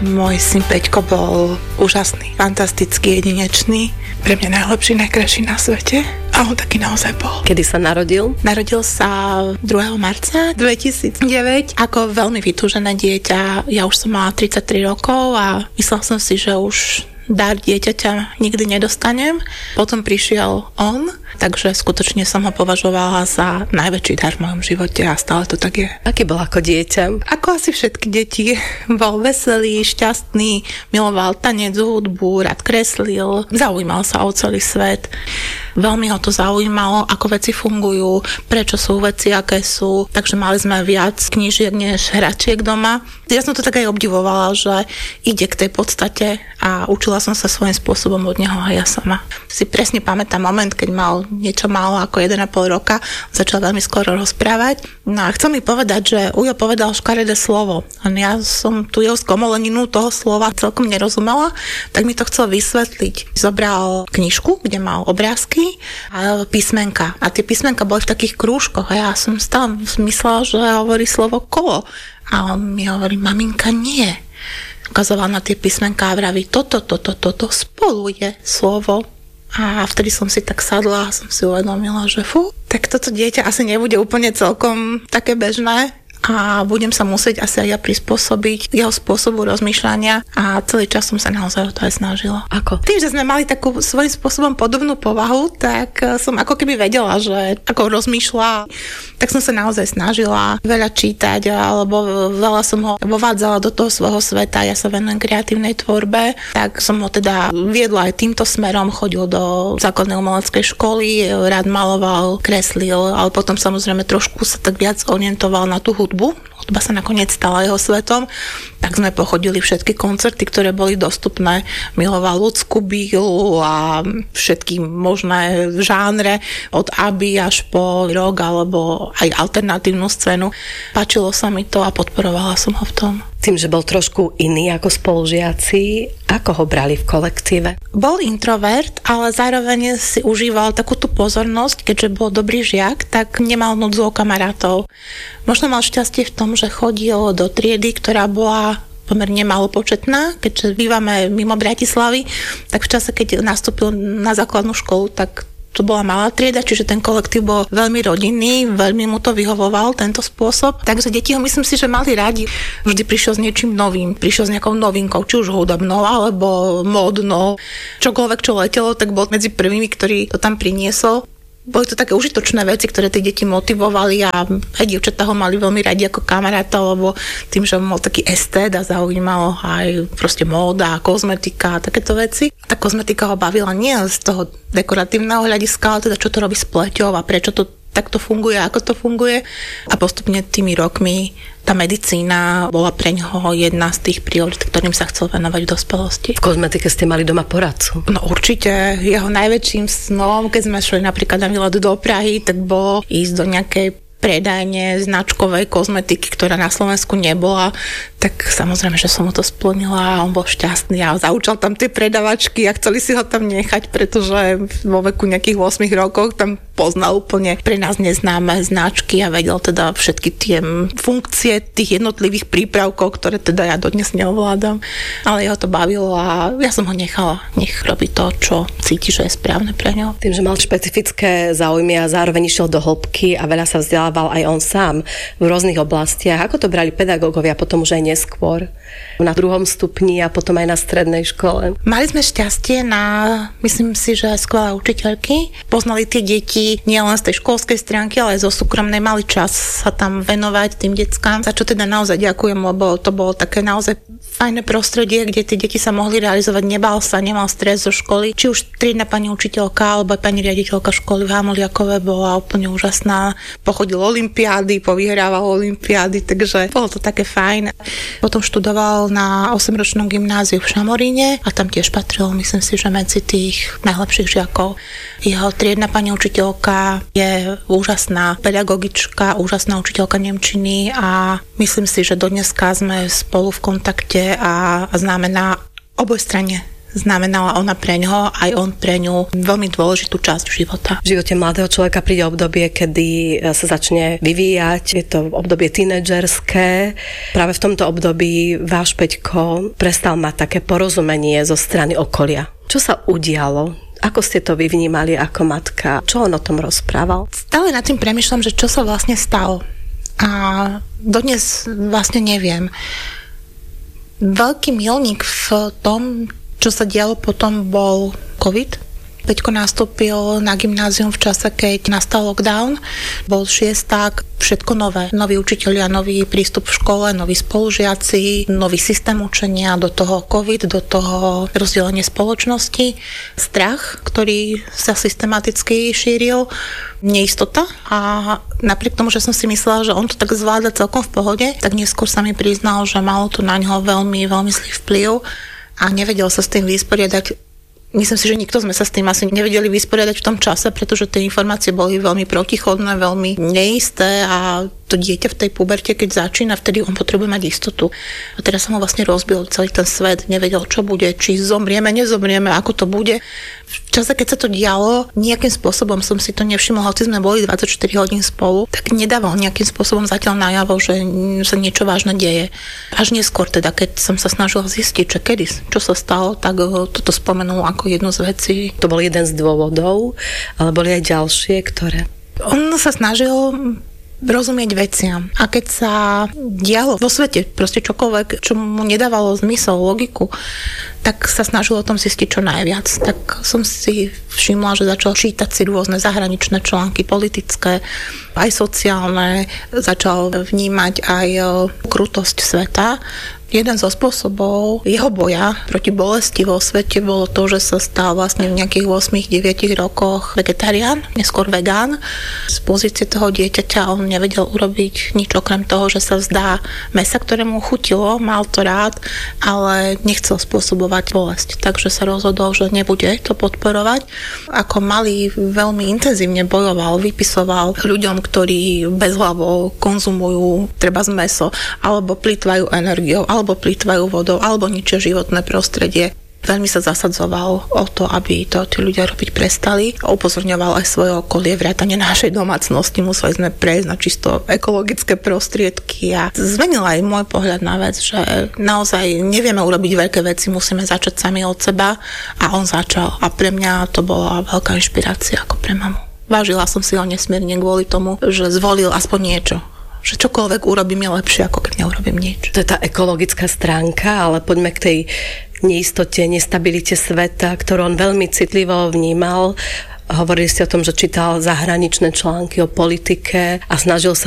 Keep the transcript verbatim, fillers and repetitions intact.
Môj syn Peťko bol úžasný, fantastický, jedinečný. Pre mňa najlepší, najkrajší na svete. A on taký naozaj bol. Kedy sa narodil? Narodil sa druhého marca dvetisícdeväť. Ako veľmi vytúžené dieťa. Ja už som mala tridsaťtri rokov a myslela som si, že už dar dieťaťa nikdy nedostanem. Potom prišiel on, takže skutočne som ho považovala za najväčší dar v mojom živote a stále to tak je. Aký bol ako dieťa? Ako asi všetky deti. Bol veselý, šťastný, miloval tanec, hudbu, rád kreslil, zaujímal sa o celý svet. Veľmi ho to zaujímalo, ako veci fungujú, prečo sú veci, aké sú. Takže mali sme viac knížiek než hračiek doma. Ja som to tak aj obdivovala, že ide k tej podstate a učila som sa svojím spôsobom od neho a ja sama. Si presne pamätám moment, keď mal niečo málo ako jeden a pol roka, začal veľmi skoro rozprávať. No a chcel mi povedať, že Ujo povedal škaredé slovo. A ja som tu jeho skomoleninu toho slova celkom nerozumela, tak mi to chcel vysvetliť. Zobral knižku, kde mal obrázky a písmenka. A tie písmenka boli v takých krúžkoch a ja som stále myslela, že hovorí slovo kolo. A on mi hovorí, maminka, nie. Ukazoval na tie písmenka a vraví, toto, toto, toto spolu je slovo. A vtedy som si tak sadla a som si uvedomila, že fú, tak toto dieťa asi nebude úplne celkom také bežné. A budem sa musieť asi aj ja prispôsobiť jeho spôsobu rozmýšľania a celý čas som sa naozaj o to aj snažila. Ako? Tým, že sme mali takú svojím spôsobom podobnú povahu, tak som ako keby vedela, že ako rozmýšľa, tak som sa naozaj snažila veľa čítať alebo veľa som ho vovádzala do toho svojho sveta. Ja sa venujem kreatívnej tvorbe, tak som ho teda viedla aj týmto smerom, chodil do základnej umeleckej školy, rád maloval, kreslil, ale potom samozrejme trošku sa tak viac orientoval na tú hudbu. Hudba sa nakoniec stala jeho svetom, tak sme pochodili všetky koncerty, ktoré boli dostupné. Miloval ľudskú bílu a všetky možné žánre, od Aby až po rock alebo aj alternatívnu scénu. Páčilo sa mi to a podporovala som ho v tom. Tým, že bol trošku iný ako spolužiaci, ako ho brali v kolektíve? Bol introvert, ale zároveň si užíval takú tú pozornosť, keďže bol dobrý žiak, tak nemal núdzu o kamarátov. Možno mal šťastie v tom, že chodil do triedy, ktorá bola pomerne malopočetná, keďže bývame mimo Bratislavy, tak v čase, keď nastúpil na základnú školu, tak to bola malá trieda, čiže ten kolektív bol veľmi rodinný, veľmi mu to vyhovoval, tento spôsob. Takže deti ho myslím si, že mali radi. Vždy prišiel s niečím novým, prišiel s nejakou novinkou, či už hudobnou, alebo módnou. Čokoľvek, čo letelo, tak bol medzi prvými, ktorý to tam priniesol. Boli to také užitočné veci, ktoré tie deti motivovali a aj dievčatá ho mali veľmi radi ako kamaráta, lebo tým, že mal taký estét a zaujímalo aj proste móda, kozmetika a takéto veci. Tá kozmetika ho bavila nie z toho dekoratívneho hľadiska, ale teda čo to robí s pleťou a prečo to takto funguje, ako to funguje. A postupne tými rokmi tá medicína bola pre ňoho jedna z tých priorit, ktorým sa chcel venovať v dospelosti. V kozmetike ste mali doma poradcu? No určite. Jeho najväčším snom, keď sme šli napríklad na výlet do Prahy, tak bolo ísť do nejakej predajne značkovej kozmetiky, ktorá na Slovensku nebola, tak samozrejme, že som mu to splnila a on bol šťastný a zaučal tam tie predavačky a chceli si ho tam nechať, pretože vo veku nejakých ôsmich rokov tam poznal úplne pre nás neznáme značky a vedel teda všetky tie funkcie tých jednotlivých prípravkov, ktoré teda ja dodnes neovládam. Ale jeho to bavilo a ja som ho nechala. Nech robí to, čo cíti, že je správne pre ňo. Tým, že mal špecifické záujmy a zároveň išiel do hĺbky a veľa sa vzdelával aj on sám v rôznych oblastiach. Ako to brali pedagógovia potom už aj neskôr? Na druhom stupni a potom aj na strednej škole? Mali sme šťastie na, myslím si, že skvelé učiteľky. Poznali tie deti nielen z tej školskej stránky, ale aj zo súkromnej, mali čas sa tam venovať tým deckám, za čo teda naozaj ďakujem, lebo to bolo také naozaj fajné prostredie, kde tie deti sa mohli realizovať, nebal sa, nemal stres zo školy. Či už triedna pani učiteľka alebo pani riaditeľka školy v Hamuliakove bola úplne úžasná. Pochodil olympiády, povyhrával olympiády, takže bolo to také fajn. Potom študoval na osemročnom gymnáziu v Šamoríne a tam tiež patril, myslím si, že medzi tých najlepších žiakov. Jeho triedna pani učiteľka je úžasná pedagogička, úžasná učiteľka nemčiny a myslím si, že dodneska sme spolu v kontakte a, a známe na oboj strane znamenala ona pre ňoho, aj on pre ňu veľmi dôležitú časť života. V živote mladého človeka príde obdobie, kedy sa začne vyvíjať, je to obdobie tínedžerské. Práve v tomto období váš Peťko prestal mať také porozumenie zo strany okolia. Čo sa udialo? Ako ste to vy vnímali ako matka? Čo on o tom rozprával? Stále nad tým premýšľam, že čo sa vlastne stalo. A dodnes vlastne neviem. Veľký milník v tom, čo sa dialo potom, bol COVID. Peťko nastúpil na gymnázium v čase, keď nastal lockdown. Bol šiesták, všetko nové. Noví učitelia, nový prístup v škole, noví spolužiaci, nový systém učenia, do toho COVID, do toho rozdelenie spoločnosti, strach, ktorý sa systematicky šíril, neistota. A napriek tomu, že som si myslela, že on to tak zvláda celkom v pohode, tak neskôr sa mi priznal, že malo to na ňo veľmi, veľmi zlý vplyv a nevedel sa s tým vysporiadať. Myslím si, že nikto sme sa s tým asi nevedeli vysporiadať v tom čase, pretože tie informácie boli veľmi protichodné, veľmi neisté a to dieťa v tej puberte, keď začína, vtedy on potrebuje mať istotu. A teraz sa mu vlastne rozbil celý ten svet, nevedel, čo bude, či zomrieme, nezomrieme, ako to bude. V čase, keď sa to dialo, nejakým spôsobom som si to nevšimla, hoci sme boli dvadsaťštyri hodín spolu, tak nedával nejakým spôsobom zatiaľ najavo, že sa niečo vážne deje. Až neskôr teda, keď som sa snažila zistiť, že kedy, čo sa stalo, tak toto spomenul ako jednu z vecí. To bol jeden z dôvodov, ale boli aj ďalšie, ktoré? On sa snažil rozumieť veciam. A keď sa dialo vo svete proste čokoľvek, čo mu nedávalo zmysel, logiku, tak sa snažil o tom zistiť čo najviac. Tak som si všimla, že začal čítať si rôzne zahraničné články, politické, aj sociálne. Začal vnímať aj krutosť sveta. Jeden zo spôsobov jeho boja proti bolesti vo svete bolo to, že sa stal vlastne v nejakých osem deväť rokoch vegetarián, neskôr vegán. Z pozície toho dieťaťa on nevedel urobiť nič okrem toho, že sa vzdá mäsa, ktoré mu chutilo, mal to rád, ale nechcel spôsobovať bolesť. Takže sa rozhodol, že nebude to podporovať. Ako malý veľmi intenzívne bojoval, vypisoval ľuďom, ktorí bezhlavo konzumujú treba z mäso, alebo plýtvajú energiou, alebo plýtvajú vodou, alebo ničia životné prostredie. Veľmi sa zasadzoval o to, aby to tí ľudia robiť prestali. Upozorňoval aj svoje okolie, vrátane našej domácnosti. Museli sme prejsť na čisto ekologické prostriedky a zmenil aj môj pohľad na vec, že naozaj nevieme urobiť veľké veci, musíme začať sami od seba a on začal. A pre mňa to bola veľká inšpirácia ako pre mamu. Vážila som si ho nesmierne kvôli tomu, že zvolil aspoň niečo. Že čokoľvek urobím je lepšie, ako keď neurobím nič. To je tá ekologická stránka, ale poďme k tej neistote, nestabilite sveta, ktorú on veľmi citlivo vnímal. Hovorili ste o tom, že čítal zahraničné články o politike a snažil sa